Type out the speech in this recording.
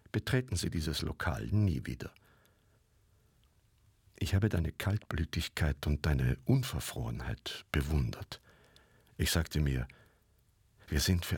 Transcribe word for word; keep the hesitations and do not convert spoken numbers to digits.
betreten Sie dieses Lokal nie wieder. Ich habe deine Kaltblütigkeit und deine Unverfrorenheit bewundert. Ich sagte mir, wir sind für